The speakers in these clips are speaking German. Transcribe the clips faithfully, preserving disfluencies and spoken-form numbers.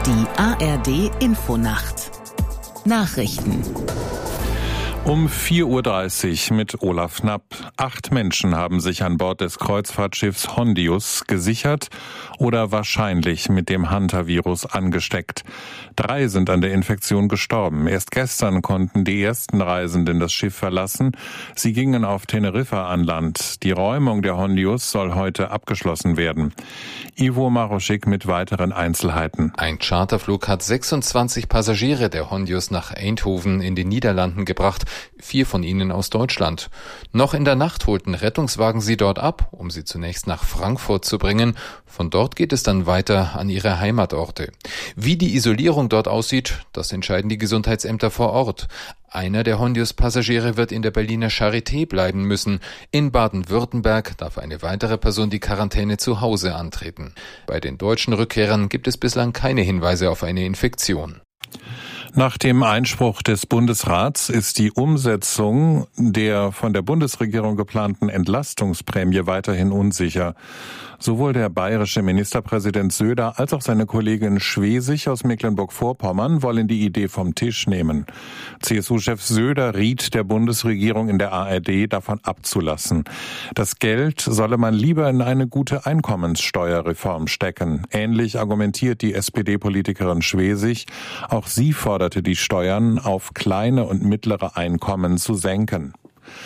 Die A R D-Infonacht. Nachrichten. Um vier Uhr dreißig mit Olaf Knapp. Acht Menschen haben sich an Bord des Kreuzfahrtschiffs Hondius gesichert oder wahrscheinlich mit dem Hantavirus angesteckt. Drei sind an der Infektion gestorben. Erst gestern konnten die ersten Reisenden das Schiff verlassen. Sie gingen auf Teneriffa an Land. Die Räumung der Hondius soll heute abgeschlossen werden. Ivo Maroschik mit weiteren Einzelheiten. Ein Charterflug hat sechsundzwanzig Passagiere der Hondius nach Eindhoven in den Niederlanden gebracht. Vier von ihnen aus Deutschland. Noch in der Nacht holten Rettungswagen sie dort ab, um sie zunächst nach Frankfurt zu bringen. Von dort geht es dann weiter an ihre Heimatorte. Wie die Isolierung dort aussieht, das entscheiden die Gesundheitsämter vor Ort. Einer der Hondius-Passagiere wird in der Berliner Charité bleiben müssen. In Baden-Württemberg darf eine weitere Person die Quarantäne zu Hause antreten. Bei den deutschen Rückkehrern gibt es bislang keine Hinweise auf eine Infektion. Nach dem Einspruch des Bundesrats ist die Umsetzung der von der Bundesregierung geplanten Entlastungsprämie weiterhin unsicher. Sowohl der bayerische Ministerpräsident Söder als auch seine Kollegin Schwesig aus Mecklenburg-Vorpommern wollen die Idee vom Tisch nehmen. C S U-Chef Söder riet der Bundesregierung in der A R D, davon abzulassen. Das Geld solle man lieber in eine gute Einkommenssteuerreform stecken. Ähnlich argumentiert die S P D-Politikerin Schwesig. Auch sie forderte die Steuern auf kleine und mittlere Einkommen zu senken.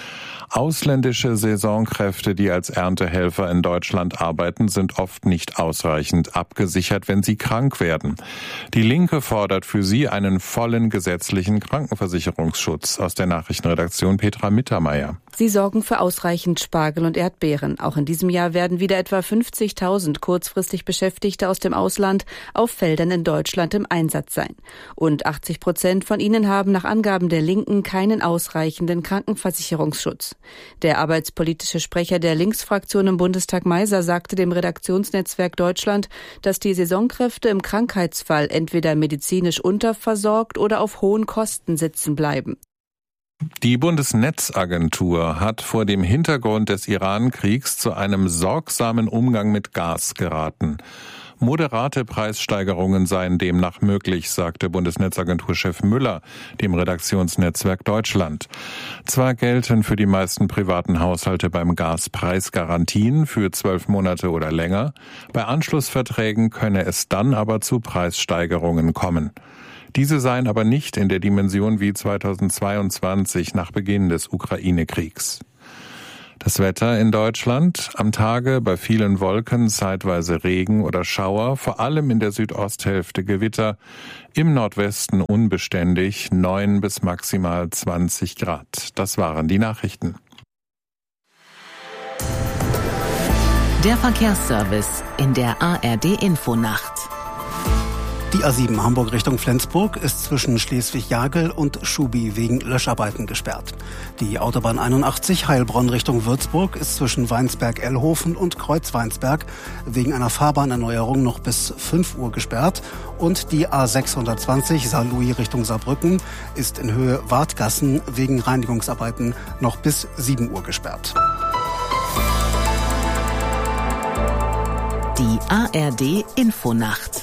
Ausländische Saisonkräfte, die als Erntehelfer in Deutschland arbeiten, sind oft nicht ausreichend abgesichert, wenn sie krank werden. Die Linke fordert für sie einen vollen gesetzlichen Krankenversicherungsschutz. Aus der Nachrichtenredaktion Petra Mittermeier. Sie sorgen für ausreichend Spargel und Erdbeeren. Auch in diesem Jahr werden wieder etwa fünfzigtausend kurzfristig Beschäftigte aus dem Ausland auf Feldern in Deutschland im Einsatz sein. Und achtzig Prozent von ihnen haben nach Angaben der Linken keinen ausreichenden Krankenversicherungsschutz. Der arbeitspolitische Sprecher der Linksfraktion im Bundestag Meiser sagte dem Redaktionsnetzwerk Deutschland, dass die Saisonkräfte im Krankheitsfall entweder medizinisch unterversorgt oder auf hohen Kosten sitzen bleiben. Die Bundesnetzagentur hat vor dem Hintergrund des Iran-Kriegs zu einem sorgsamen Umgang mit Gas geraten. Moderate Preissteigerungen seien demnach möglich, sagte Bundesnetzagenturchef Müller dem Redaktionsnetzwerk Deutschland. Zwar gelten für die meisten privaten Haushalte beim Gas Preisgarantien für zwölf Monate oder länger, bei Anschlussverträgen könne es dann aber zu Preissteigerungen kommen. Diese seien aber nicht in der Dimension wie zweitausendzweiundzwanzig nach Beginn des Ukraine-Kriegs. Das Wetter in Deutschland: am Tage bei vielen Wolken, zeitweise Regen oder Schauer, vor allem in der Südosthälfte Gewitter, im Nordwesten unbeständig, neun bis maximal zwanzig Grad. Das waren die Nachrichten. Der Verkehrsservice in der A R D-Infonacht. Die A sieben Hamburg Richtung Flensburg ist zwischen Schleswig-Jagel und Schubi wegen Löscharbeiten gesperrt. Die Autobahn einundachtzig Heilbronn Richtung Würzburg ist zwischen Weinsberg-Ellhofen und Kreuzweinsberg wegen einer Fahrbahnerneuerung noch bis fünf Uhr gesperrt. Und die A sechshundertzwanzig Saarlouis Richtung Saarbrücken ist in Höhe Wartgassen wegen Reinigungsarbeiten noch bis sieben Uhr gesperrt. Die A R D-Infonacht.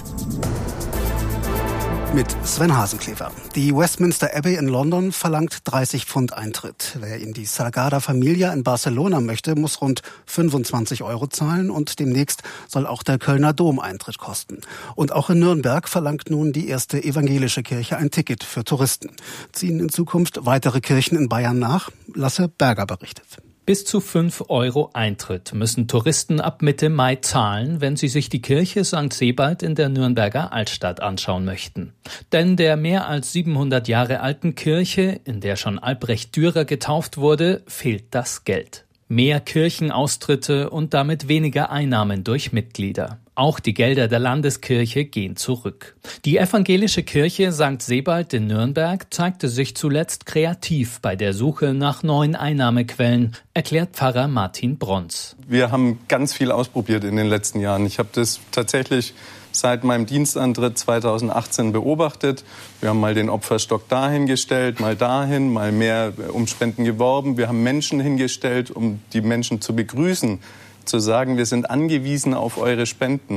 Mit Sven Hasenklever. Die Westminster Abbey in London verlangt dreißig Pfund Eintritt. Wer in die Sagrada Familia in Barcelona möchte, muss rund fünfundzwanzig Euro zahlen und demnächst soll auch der Kölner Dom Eintritt kosten. Und auch in Nürnberg verlangt nun die erste evangelische Kirche ein Ticket für Touristen. Ziehen in Zukunft weitere Kirchen in Bayern nach? Lasse Berger berichtet. Bis zu fünf Euro Eintritt müssen Touristen ab Mitte Mai zahlen, wenn sie sich die Kirche Sankt Sebald in der Nürnberger Altstadt anschauen möchten. Denn der mehr als siebenhundert Jahre alten Kirche, in der schon Albrecht Dürer getauft wurde, fehlt das Geld. Mehr Kirchenaustritte und damit weniger Einnahmen durch Mitglieder. Auch die Gelder der Landeskirche gehen zurück. Die evangelische Kirche Sankt Sebald in Nürnberg zeigte sich zuletzt kreativ bei der Suche nach neuen Einnahmequellen, erklärt Pfarrer Martin Brons. Wir haben ganz viel ausprobiert in den letzten Jahren. Ich habe das tatsächlich seit meinem Dienstantritt zweitausendachtzehn beobachtet. Wir haben mal den Opferstock dahin gestellt, mal dahin, mal mehr um Spenden geworben. Wir haben Menschen hingestellt, um die Menschen zu begrüßen, zu sagen, wir sind angewiesen auf eure Spenden.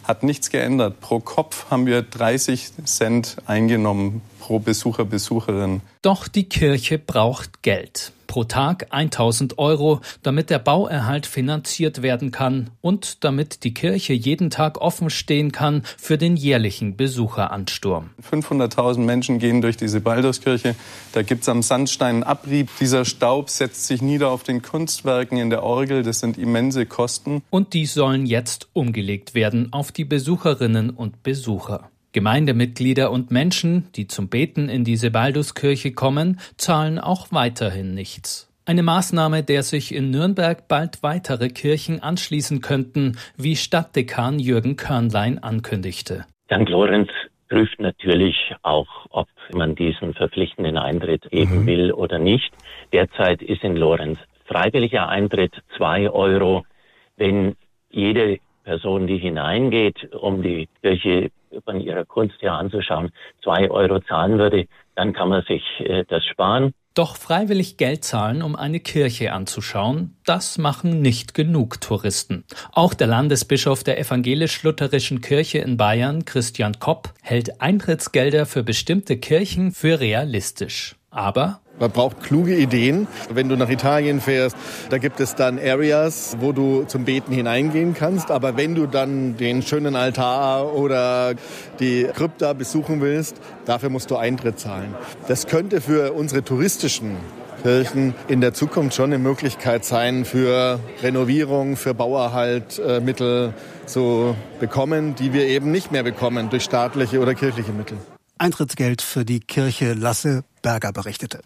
hat nichts geändert. Pro Kopf haben wir dreißig Cent eingenommen pro Besucher, Besucherin. Doch die Kirche braucht Geld. Pro Tag tausend Euro, damit der Bauerhalt finanziert werden kann und damit die Kirche jeden Tag offen stehen kann für den jährlichen Besucheransturm. fünfhunderttausend Menschen gehen durch diese Baldurskirche. Da gibt es am Sandstein einen Abrieb. Dieser Staub setzt sich nieder auf den Kunstwerken in der Orgel. Das sind immense Kosten. Und die sollen jetzt umgelegt werden auf die Besucherinnen und Besucher. Gemeindemitglieder und Menschen, die zum Beten in diese Balduskirche kommen, zahlen auch weiterhin nichts. Eine Maßnahme, der sich in Nürnberg bald weitere Kirchen anschließen könnten, wie Stadtdekan Jürgen Körnlein ankündigte. Sankt Lorenz prüft natürlich auch, ob man diesen verpflichtenden Eintritt geben mhm. will oder nicht. Derzeit ist in Lorenz freiwilliger Eintritt zwei Euro. Wenn jede Person, die hineingeht, um die Kirche von ihrer Kunst her anzuschauen, zwei Euro zahlen würde, dann kann man sich äh, das sparen. Doch freiwillig Geld zahlen, um eine Kirche anzuschauen, das machen nicht genug Touristen. Auch der Landesbischof der evangelisch-lutherischen Kirche in Bayern, Christian Kopp, hält Eintrittsgelder für bestimmte Kirchen für realistisch. Aber man braucht kluge Ideen. Wenn du nach Italien fährst, da gibt es dann Areas, wo du zum Beten hineingehen kannst. Aber wenn du dann den schönen Altar oder die Krypta besuchen willst, dafür musst du Eintritt zahlen. Das könnte für unsere touristischen Kirchen in der Zukunft schon eine Möglichkeit sein, für Renovierung, für Bauerhalt äh, Mittel zu bekommen, die wir eben nicht mehr bekommen durch staatliche oder kirchliche Mittel. Eintrittsgeld für die Kirche Lasse Berger berichtete.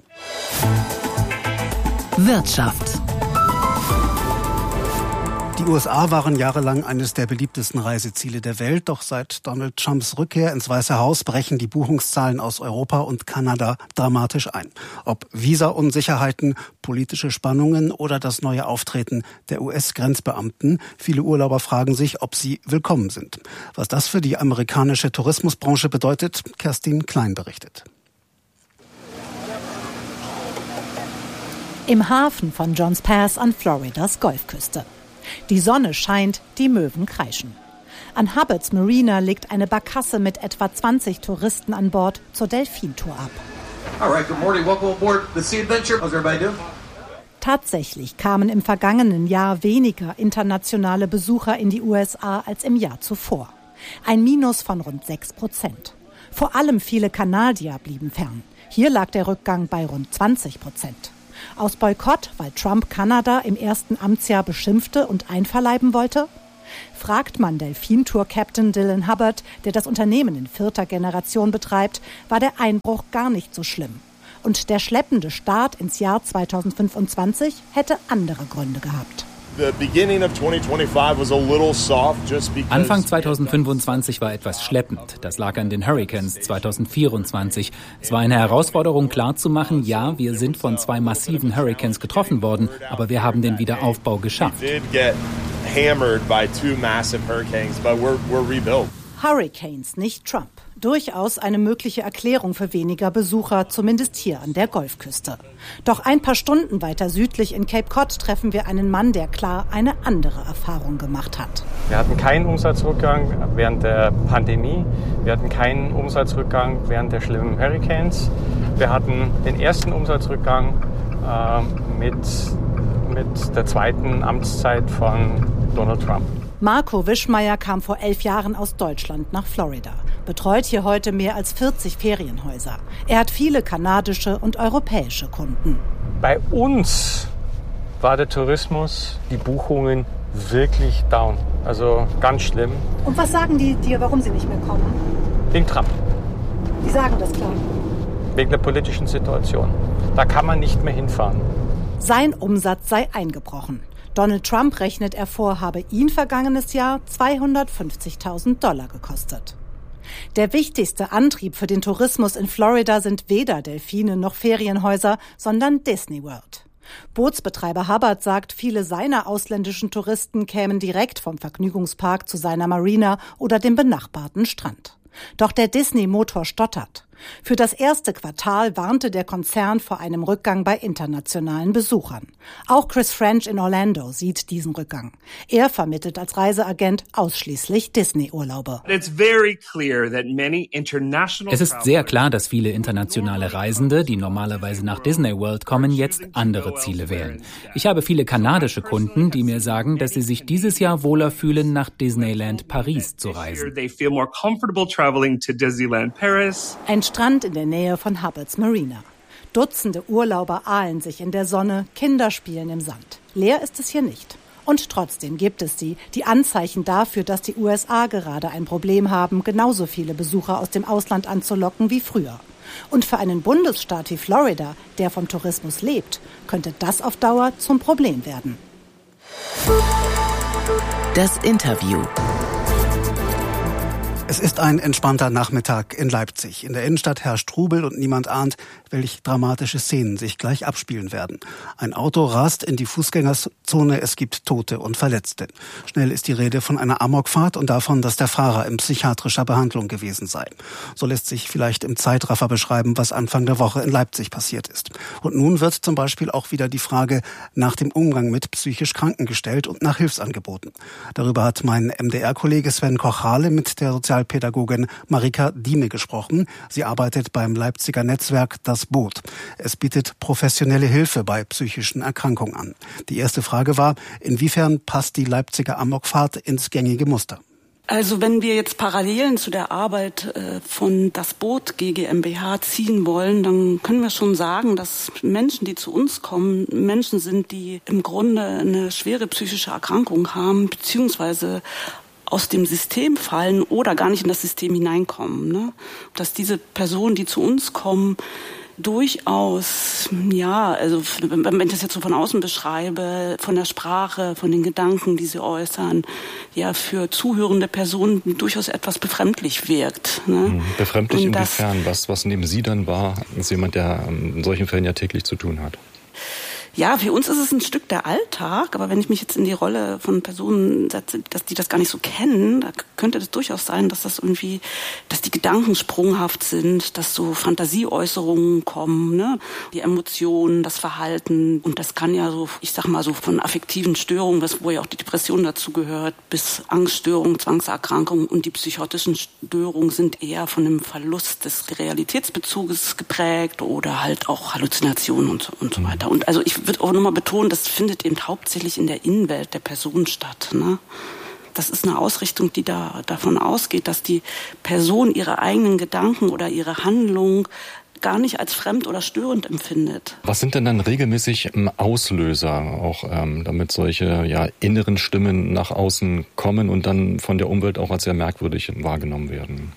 Wirtschaft. Die U S A waren jahrelang eines der beliebtesten Reiseziele der Welt, doch seit Donald Trumps Rückkehr ins Weiße Haus brechen die Buchungszahlen aus Europa und Kanada dramatisch ein. Ob Visa-Unsicherheiten, politische Spannungen oder das neue Auftreten der U S-Grenzbeamten, viele Urlauber fragen sich, ob sie willkommen sind. Was das für die amerikanische Tourismusbranche bedeutet, Kerstin Klein berichtet. Im Hafen von Johns Pass an Floridas Golfküste. Die Sonne scheint, die Möwen kreischen. An Hubbards Marina legt eine Barkasse mit etwa zwanzig Touristen an Bord zur Delfintour ab. Alright, good morning. Welcome aboard the Sea Adventure. How's everybody doing? Tatsächlich kamen im vergangenen Jahr weniger internationale Besucher in die U S A als im Jahr zuvor. Ein Minus von rund sechs Prozent. Vor allem viele Kanadier blieben fern. Hier lag der Rückgang bei rund zwanzig Prozent. Aus Boykott, weil Trump Kanada im ersten Amtsjahr beschimpfte und einverleiben wollte? Fragt man Delfintour-Captain Dylan Hubbard, der das Unternehmen in vierter Generation betreibt, war der Einbruch gar nicht so schlimm. Und der schleppende Start ins Jahr zweitausendfünfundzwanzig hätte andere Gründe gehabt. Anfang zweitausendfünfundzwanzig war etwas schleppend. Das lag an den Hurricanes zweitausendvierundzwanzig. Es war eine Herausforderung klarzumachen, ja, wir sind von zwei massiven Hurricanes getroffen worden, aber wir haben den Wiederaufbau geschafft. Hurricanes, nicht Trump. Durchaus eine mögliche Erklärung für weniger Besucher, zumindest hier an der Golfküste. Doch ein paar Stunden weiter südlich in Cape Cod treffen wir einen Mann, der klar eine andere Erfahrung gemacht hat. Wir hatten keinen Umsatzrückgang während der Pandemie. Wir hatten keinen Umsatzrückgang während der schlimmen Hurricanes. Wir hatten den ersten Umsatzrückgang äh, mit, mit der zweiten Amtszeit von Donald Trump. Marco Wischmeier kam vor elf Jahren aus Deutschland nach Florida, betreut hier heute mehr als vierzig Ferienhäuser. Er hat viele kanadische und europäische Kunden. Bei uns war der Tourismus, die Buchungen wirklich down, also ganz schlimm. Und was sagen die dir, warum sie nicht mehr kommen? Wegen Trump. Die sagen das klar. Wegen der politischen Situation. Da kann man nicht mehr hinfahren. Sein Umsatz sei eingebrochen. Donald Trump rechnet er vor, habe ihn vergangenes Jahr zweihundertfünfzigtausend Dollar gekostet. Der wichtigste Antrieb für den Tourismus in Florida sind weder Delfine noch Ferienhäuser, sondern Disney World. Bootsbetreiber Hubbard sagt, viele seiner ausländischen Touristen kämen direkt vom Vergnügungspark zu seiner Marina oder dem benachbarten Strand. Doch der Disney-Motor stottert. Für das erste Quartal warnte der Konzern vor einem Rückgang bei internationalen Besuchern. Auch Chris French in Orlando sieht diesen Rückgang. Er vermittelt als Reiseagent ausschließlich Disney-Urlaube. Es ist sehr klar, dass viele internationale Reisende, die normalerweise nach Disney World kommen, jetzt andere Ziele wählen. Ich habe viele kanadische Kunden, die mir sagen, dass sie sich dieses Jahr wohler fühlen, nach Disneyland Paris zu reisen. Ein Strand in der Nähe von Hubbard's Marina. Dutzende Urlauber ahlen sich in der Sonne, Kinder spielen im Sand. Leer ist es hier nicht. Und trotzdem gibt es sie, die Anzeichen dafür, dass die U S A gerade ein Problem haben, genauso viele Besucher aus dem Ausland anzulocken wie früher. Und für einen Bundesstaat wie Florida, der vom Tourismus lebt, könnte das auf Dauer zum Problem werden. Das Interview. Es ist ein entspannter Nachmittag in Leipzig. In der Innenstadt herrscht Trubel und niemand ahnt, welch dramatische Szenen sich gleich abspielen werden. Ein Auto rast in die Fußgängerzone, es gibt Tote und Verletzte. Schnell ist die Rede von einer Amokfahrt und davon, dass der Fahrer in psychiatrischer Behandlung gewesen sei. So lässt sich vielleicht im Zeitraffer beschreiben, was Anfang der Woche in Leipzig passiert ist. Und nun wird zum Beispiel auch wieder die Frage nach dem Umgang mit psychisch Kranken gestellt und nach Hilfsangeboten. Darüber hat mein M D R-Kollege Sven Kochale mit der Sozialpädagogin Marika Dieme gesprochen. Sie arbeitet beim Leipziger Netzwerk Das Boot. Es bietet professionelle Hilfe bei psychischen Erkrankungen an. Die erste Frage war, inwiefern passt die Leipziger Amokfahrt ins gängige Muster? Also wenn wir jetzt Parallelen zu der Arbeit äh, von Das Boot G GmbH ziehen wollen, dann können wir schon sagen, dass Menschen, die zu uns kommen, Menschen sind, die im Grunde eine schwere psychische Erkrankung haben, beziehungsweise aus dem System fallen oder gar nicht in das System hineinkommen. Ne? Dass diese Personen, die zu uns kommen, durchaus, ja, also wenn ich das jetzt so von außen beschreibe, von der Sprache, von den Gedanken, die sie äußern, ja, für zuhörende Personen durchaus etwas befremdlich wirkt. Ne? Befremdlich inwiefern? Was, was nehmen Sie dann wahr als jemand, der in solchen Fällen ja täglich zu tun hat? Ja, für uns ist es ein Stück der Alltag, aber wenn ich mich jetzt in die Rolle von Personen setze, dass die das gar nicht so kennen, da könnte das durchaus sein, dass das irgendwie, dass die Gedanken sprunghaft sind, dass so Fantasieäußerungen kommen, ne? Die Emotionen, das Verhalten, und das kann ja so, ich sag mal so von affektiven Störungen, was, wo ja auch die Depression dazu gehört, bis Angststörungen, Zwangserkrankungen, und die psychotischen Störungen sind eher von einem Verlust des Realitätsbezuges geprägt oder halt auch Halluzinationen und so, und so weiter. Und also ich würde auch nochmal betonen, das findet eben hauptsächlich in der Innenwelt der Person statt. Ne? Das ist eine Ausrichtung, die da davon ausgeht, dass die Person ihre eigenen Gedanken oder ihre Handlung gar nicht als fremd oder störend empfindet. Was sind denn dann regelmäßig Auslöser, auch ähm, damit solche ja, inneren Stimmen nach außen kommen und dann von der Umwelt auch als sehr merkwürdig wahrgenommen werden?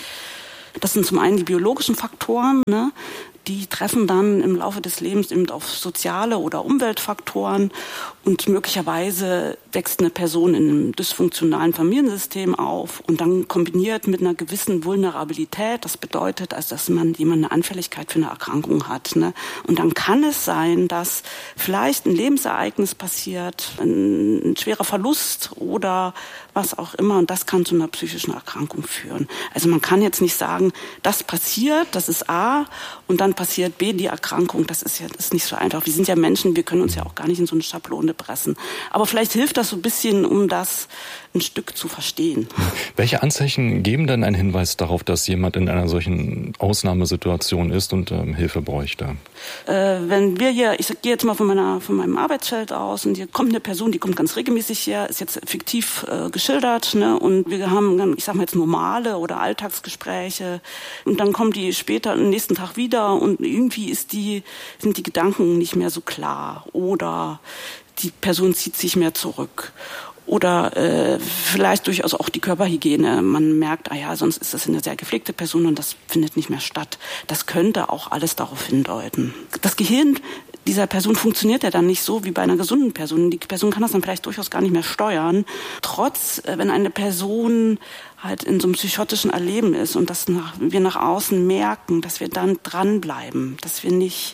Das sind zum einen die biologischen Faktoren, ne? Die treffen dann im Laufe des Lebens eben auf soziale oder Umweltfaktoren, und möglicherweise wächst eine Person in einem dysfunktionalen Familiensystem auf und dann kombiniert mit einer gewissen Vulnerabilität. Das bedeutet, also, dass man jemand eine Anfälligkeit für eine Erkrankung hat. Ne? Und dann kann es sein, dass vielleicht ein Lebensereignis passiert, ein, ein schwerer Verlust oder was auch immer, und das kann zu einer psychischen Erkrankung führen. Also man kann jetzt nicht sagen, das passiert, das ist A, und dann passiert B, die Erkrankung. Das ist ja das ist nicht so einfach. Wir sind ja Menschen, wir können uns ja auch gar nicht in so eine Schablone pressen. Aber vielleicht hilft das so ein bisschen, um das ein Stück zu verstehen. Welche Anzeichen geben denn einen Hinweis darauf, dass jemand in einer solchen Ausnahmesituation ist und ähm, Hilfe bräuchte? Äh, wenn wir hier, ich gehe jetzt mal von, meiner, von meinem Arbeitsfeld aus, und hier kommt eine Person, die kommt ganz regelmäßig her, ist jetzt fiktiv äh, geschildert, ne? Und wir haben dann, ich sag mal jetzt normale oder Alltagsgespräche, und dann kommt die später am nächsten Tag wieder, und irgendwie ist die, sind die Gedanken nicht mehr so klar, oder die Person zieht sich mehr zurück. Oder äh, vielleicht durchaus auch die Körperhygiene. Man merkt, ah ja, sonst ist das eine sehr gepflegte Person und das findet nicht mehr statt. Das könnte auch alles darauf hindeuten. Das Gehirn dieser Person funktioniert ja dann nicht so wie bei einer gesunden Person. Die Person kann das dann vielleicht durchaus gar nicht mehr steuern. Trotz, äh, wenn eine Person halt in so einem psychotischen Erleben ist und das nach, wir nach außen merken, dass wir dann dranbleiben, dass wir nicht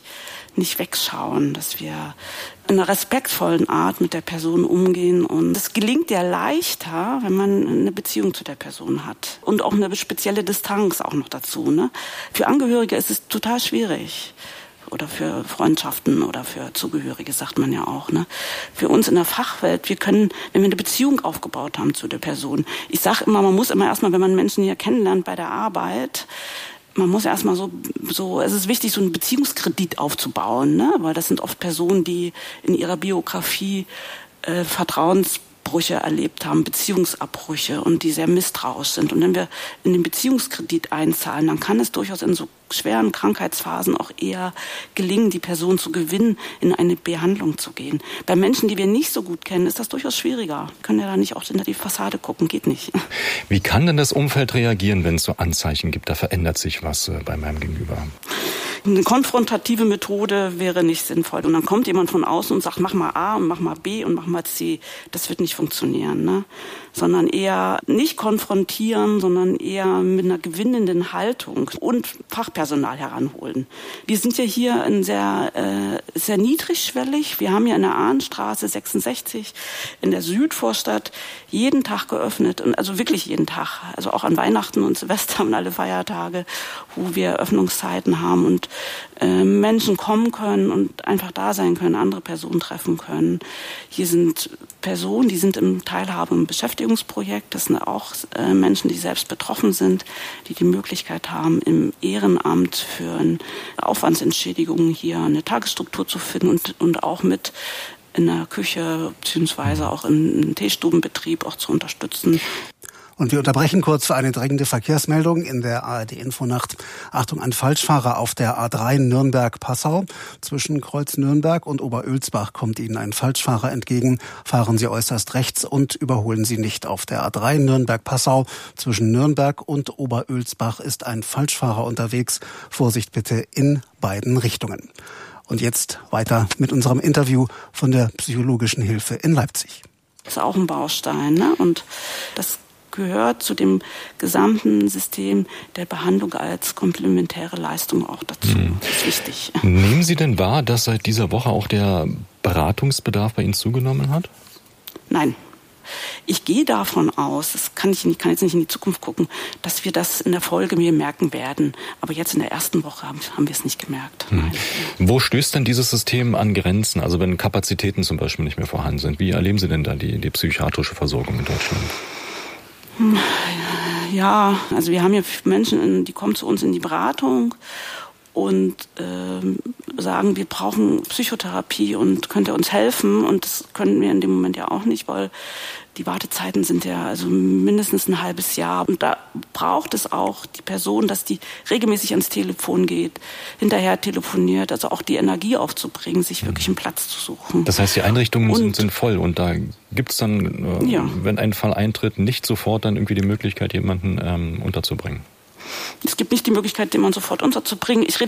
nicht wegschauen, dass wir in einer respektvollen Art mit der Person umgehen. Und das gelingt ja leichter, wenn man eine Beziehung zu der Person hat. Und auch eine spezielle Distanz auch noch dazu. Ne? Für Angehörige ist es total schwierig. Oder für Freundschaften oder für Zugehörige, sagt man ja auch. Ne? Für uns in der Fachwelt, wir können, wenn wir eine Beziehung aufgebaut haben zu der Person. Ich sage immer, man muss immer erstmal, wenn man Menschen hier kennenlernt bei der Arbeit, man muss erstmal so, so, es ist wichtig, so einen Beziehungskredit aufzubauen, ne? Weil das sind oft Personen, die in ihrer Biografie äh, Vertrauensbrüche erlebt haben, Beziehungsabbrüche und die sehr misstrauisch sind. Und wenn wir in den Beziehungskredit einzahlen, dann kann es durchaus in so schweren Krankheitsphasen auch eher gelingen, die Person zu gewinnen, in eine Behandlung zu gehen. Bei Menschen, die wir nicht so gut kennen, ist das durchaus schwieriger. Wir können ja da nicht auch hinter die Fassade gucken, geht nicht. Wie kann denn das Umfeld reagieren, wenn es so Anzeichen gibt, da verändert sich was äh, bei meinem Gegenüber? Eine konfrontative Methode wäre nicht sinnvoll. Und dann kommt jemand von außen und sagt, mach mal A und mach mal B und mach mal C. Das wird nicht funktionieren, ne? Sondern eher nicht konfrontieren, sondern eher mit einer gewinnenden Haltung und Fachpersonal heranholen. Wir sind ja hier in sehr, äh, sehr niedrigschwellig. Wir haben ja in der Ahnstraße sechsundsechzig in der Südvorstadt jeden Tag geöffnet. Und also wirklich jeden Tag. Also auch an Weihnachten und Silvester und alle Feiertage, wo wir Öffnungszeiten haben und äh, Menschen kommen können und einfach da sein können, andere Personen treffen können. Hier sind Personen, die sind im Teilhabe- und Beschäftigungsprojekt. Das sind auch äh, Menschen, die selbst betroffen sind, die die Möglichkeit haben, im Ehrenamt für eine Aufwandsentschädigung hier eine Tagesstruktur zu finden und, und auch mit in der Küche beziehungsweise auch im Teestubenbetrieb auch zu unterstützen. Und wir unterbrechen kurz für eine dringende Verkehrsmeldung in der A R D-Infonacht. Achtung, ein Falschfahrer auf der A drei Nürnberg-Passau. Zwischen Kreuz Nürnberg und Oberölsbach kommt Ihnen ein Falschfahrer entgegen. Fahren Sie äußerst rechts und überholen Sie nicht. Auf der A drei Nürnberg-Passau zwischen Nürnberg und Oberölsbach ist ein Falschfahrer unterwegs. Vorsicht bitte in beiden Richtungen. Und jetzt weiter mit unserem Interview von der Psychologischen Hilfe in Leipzig. Das ist auch ein Baustein, ne? Und das gehört zu dem gesamten System der Behandlung als komplementäre Leistung auch dazu. Mhm. Das ist wichtig. Nehmen Sie denn wahr, dass seit dieser Woche auch der Beratungsbedarf bei Ihnen zugenommen hat? Nein. Ich gehe davon aus, das kann ich, ich kann jetzt nicht in die Zukunft gucken, dass wir das in der Folge mehr merken werden. Aber jetzt in der ersten Woche haben, haben wir es nicht gemerkt. Hm. Wo stößt denn dieses System an Grenzen? Also wenn Kapazitäten zum Beispiel nicht mehr vorhanden sind. Wie erleben Sie denn da die, die psychiatrische Versorgung in Deutschland? Ja, also wir haben ja Menschen, die kommen zu uns in die Beratung und äh, sagen, wir brauchen Psychotherapie und könnt ihr uns helfen? Und das können wir in dem Moment ja auch nicht, weil die Wartezeiten sind ja also mindestens ein halbes Jahr. Und da braucht es auch die Person, dass die regelmäßig ans Telefon geht, hinterher telefoniert, also auch die Energie aufzubringen, sich wirklich einen Platz zu suchen. Das heißt, die Einrichtungen sind, sind voll und da gibt es dann, äh, ja. wenn ein Fall eintritt, nicht sofort dann irgendwie die Möglichkeit, jemanden ähm, unterzubringen? Es gibt nicht die Möglichkeit, jemanden sofort unterzubringen. Ich rede